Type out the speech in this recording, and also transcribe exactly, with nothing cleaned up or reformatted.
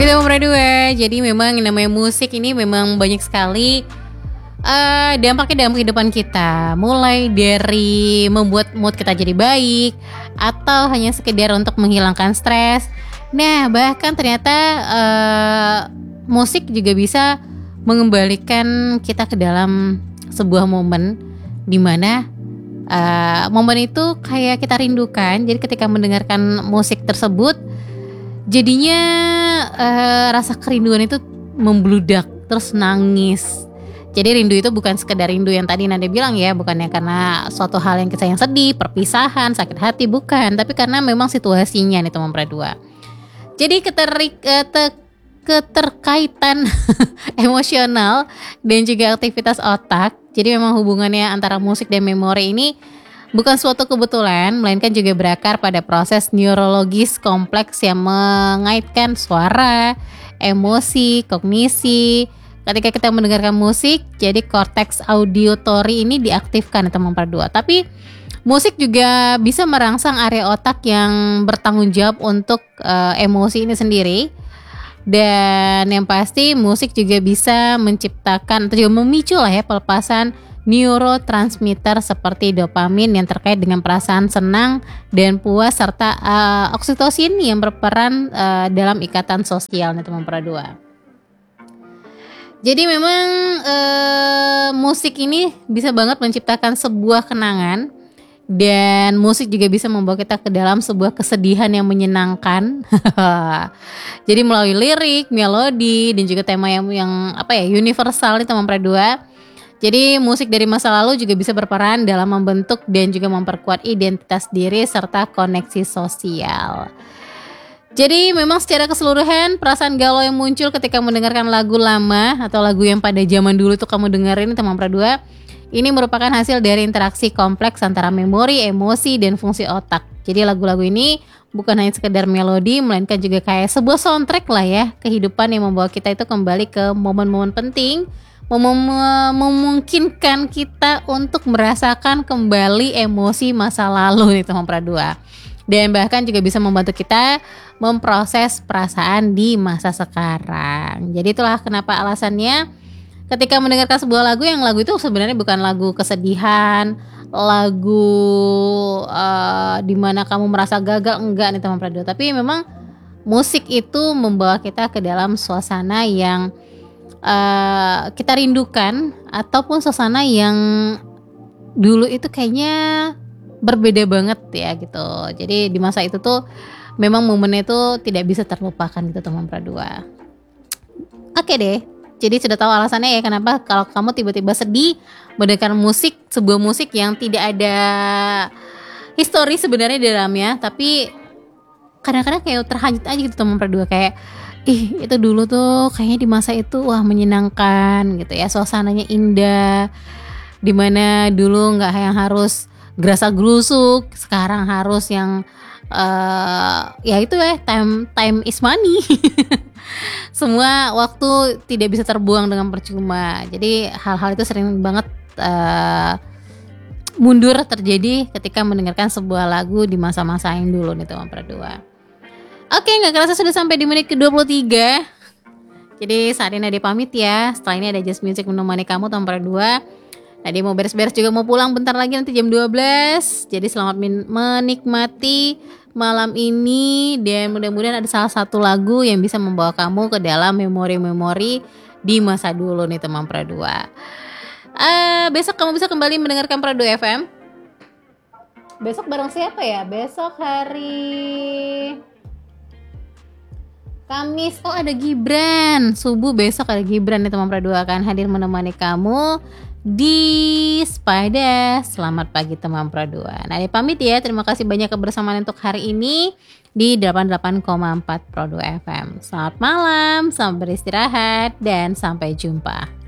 Oke teman berdua, jadi memang yang namanya musik ini memang banyak sekali uh, dampaknya dalam kehidupan kita. Mulai dari membuat mood kita jadi baik, atau hanya sekedar untuk menghilangkan stres. Nah bahkan ternyata uh, musik juga bisa mengembalikan kita ke dalam sebuah momen dimana uh, momen itu kayak kita rindukan. Jadi ketika mendengarkan musik tersebut, jadinya uh, rasa kerinduan itu membludak, terus nangis. Jadi rindu itu bukan sekedar rindu yang tadi Nanda bilang ya, bukannya karena suatu hal yang kita yang sedih, perpisahan, sakit hati, bukan, tapi karena memang situasinya nih teman berdua. Jadi keterik, keter, keterkaitan emosional dan juga aktivitas otak. Jadi memang hubungannya antara musik dan memori ini bukan suatu kebetulan, melainkan juga berakar pada proses neurologis kompleks yang mengaitkan suara, emosi, kognisi. Ketika kita mendengarkan musik, jadi korteks auditory ini diaktifkan teman berdua. Tapi musik juga bisa merangsang area otak yang bertanggung jawab untuk uh, emosi ini sendiri. Dan yang pasti musik juga bisa menciptakan atau juga memicu lah ya pelepasan neurotransmitter seperti dopamin yang terkait dengan perasaan senang dan puas, serta uh, oksitosin yang berperan uh, dalam ikatan sosial nih teman berdua. Jadi memang uh, musik ini bisa banget menciptakan sebuah kenangan, dan musik juga bisa membawa kita ke dalam sebuah kesedihan yang menyenangkan. Jadi melalui lirik, melodi, dan juga tema yang yang apa ya universal nih teman berdua. Jadi musik dari masa lalu juga bisa berperan dalam membentuk dan juga memperkuat identitas diri serta koneksi sosial. Jadi memang secara keseluruhan perasaan galau yang muncul ketika mendengarkan lagu lama atau lagu yang pada zaman dulu tuh kamu dengerin teman berdua, ini merupakan hasil dari interaksi kompleks antara memori, emosi, dan fungsi otak. Jadi lagu-lagu ini bukan hanya sekedar melodi, melainkan juga kayak sebuah soundtrack lah ya kehidupan yang membawa kita itu kembali ke momen-momen penting, Mem- memungkinkan kita untuk merasakan kembali emosi masa lalu nih teman berdua. Dan bahkan juga bisa membantu kita memproses perasaan di masa sekarang. Jadi itulah kenapa alasannya ketika mendengarkan sebuah lagu, yang lagu itu sebenarnya bukan lagu kesedihan, lagu uh, dimana kamu merasa gagal, enggak nih teman berdua. Tapi memang musik itu membawa kita ke dalam suasana yang Uh, kita rindukan, ataupun suasana yang dulu itu kayaknya berbeda banget ya gitu. Jadi di masa itu tuh memang momennya itu tidak bisa terlupakan gitu teman berdua. Oke deh, jadi sudah tahu alasannya ya kenapa kalau kamu tiba-tiba sedih mendengarkan musik, sebuah musik yang tidak ada histori sebenarnya di dalamnya, tapi kadang-kadang kayak terhanyut aja gitu teman berdua, kayak ih itu dulu tuh kayaknya di masa itu wah menyenangkan gitu ya, suasananya indah, dimana dulu nggak yang harus gerasa gerusuk, sekarang harus yang uh, ya itu ya time time is money. Semua waktu tidak bisa terbuang dengan percuma. Jadi hal-hal itu sering banget uh, mundur terjadi ketika mendengarkan sebuah lagu di masa-masa yang dulu nih teman berdua. Oke, gak kerasa sudah sampai di menit ke dua puluh tiga. Jadi saat ini Nade pamit ya. Setelah ini ada Just Music menemani kamu teman berdua. Nade mau beres-beres juga, mau pulang bentar lagi nanti jam dua belas. Jadi selamat min- menikmati malam ini. Dan mudah-mudahan ada salah satu lagu yang bisa membawa kamu ke dalam memori-memori di masa dulu nih teman berdua. uh, Besok kamu bisa kembali mendengarkan Prado F M. Besok bareng siapa ya? Besok hari Kamis, oh ada Gibran. Subuh besok ada Gibran nih teman berdua, akan hadir menemani kamu di Spada. Selamat pagi teman berdua. Nah, dia pamit ya. Terima kasih banyak kebersamaan untuk hari ini di delapan puluh delapan koma empat Prado F M. Selamat malam, selamat beristirahat, dan sampai jumpa.